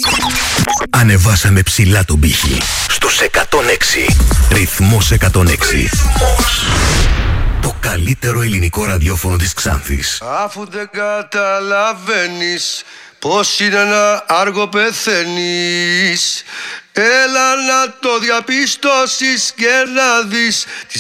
Ανεβάσαμε ψηλά τον πύχη. Στους 106. Ρυθμός 106. Το καλύτερο ελληνικό ραδιόφωνο της Ξάνθης. Αφού δεν καταλαβαίνεις πως είναι να άργο πεθαίνεις, έλα να το διαπιστώσεις και να δεις τη